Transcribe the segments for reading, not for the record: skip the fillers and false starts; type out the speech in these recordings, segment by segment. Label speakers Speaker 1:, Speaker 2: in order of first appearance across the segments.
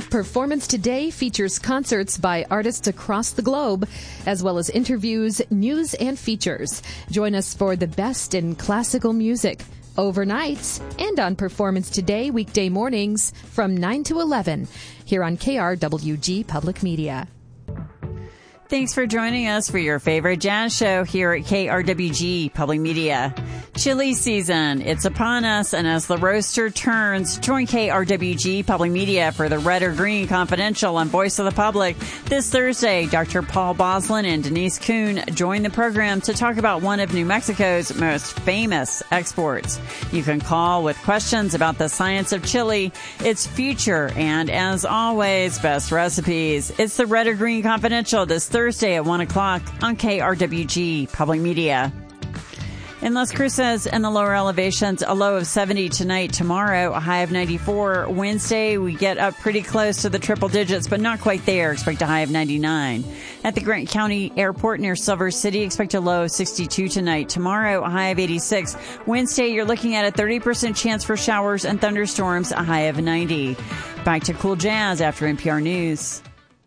Speaker 1: Performance Today features concerts by artists across the globe, as well as interviews, news, and features. Join us for the best in classical music, overnights, and on Performance Today weekday mornings from 9 to 11 here on KRWG Public Media.
Speaker 2: Thanks for joining us for your favorite jazz show here at KRWG Public Media. Chili season, it's upon us, and as the roaster turns, join KRWG Public Media for the Red or Green Confidential on Voice of the Public. This Thursday, Dr. Paul Boslin and Denise Kuhn join the program to talk about one of New Mexico's most famous exports. You can call with questions about the science of chili, its future, and as always, best recipes. It's the Red or Green Confidential this Thursday at 1 o'clock on KRWG Public Media. In Las Cruces and the lower elevations, a low of 70 tonight, tomorrow, a high of 94. Wednesday, we get up pretty close to the triple digits, but not quite there. Expect a high of 99. At the Grant County Airport near Silver City, expect a low of 62 tonight. Tomorrow, a high of 86. Wednesday, you're looking at a 30% chance for showers and thunderstorms, a high of 90. Back to Cool Jazz after NPR News.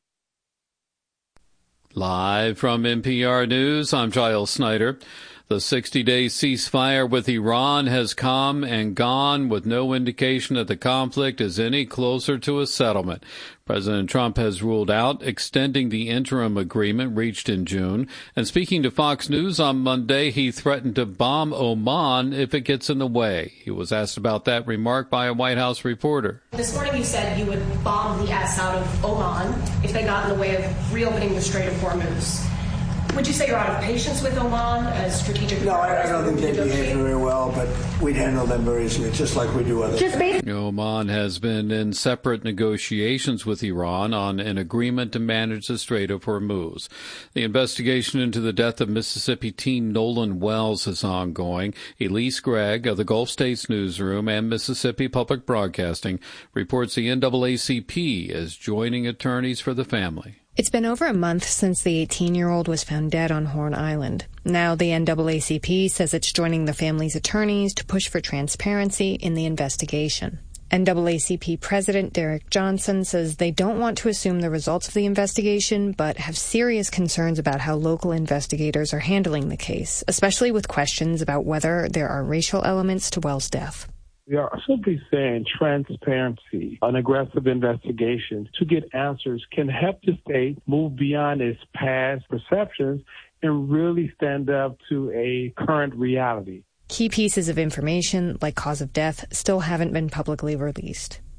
Speaker 3: Live from NPR News, I'm Giles Snyder. The 60-day ceasefire with Iran has come and gone with no indication that the conflict is any closer to a settlement. President Trump has ruled out extending the interim agreement reached in June. And speaking to Fox News on Monday, he threatened to bomb Oman if it gets in the way. He was asked about that remark by a White House reporter.
Speaker 4: This morning you said you would bomb the S out of Oman if they got in the way of reopening the Strait of Hormuz. Would you say you're out of patience with Oman as strategic?
Speaker 5: No, I don't think they behave very well, but we'd handle them very easily, just like we do others.
Speaker 3: Oman has been in separate negotiations with Iran on an agreement to manage the Strait of Hormuz. The investigation into the death of Mississippi teen Nolan Wells is ongoing. Elise Gregg of the Gulf States Newsroom and Mississippi Public Broadcasting reports the NAACP is joining attorneys for the family.
Speaker 6: It's been over a month since the 18-year-old was found dead on Horn Island. Now the NAACP says it's joining the family's attorneys to push for transparency in the investigation. NAACP President Derek Johnson says they don't want to assume the results of the investigation, but have serious concerns about how local investigators are handling the case, especially with questions about whether there are racial elements to Wells' death.
Speaker 7: We are simply saying transparency, an aggressive investigation to get answers can help the state move beyond its past perceptions and really stand up to a current reality.
Speaker 6: Key pieces of information, like cause of death, still haven't been publicly released.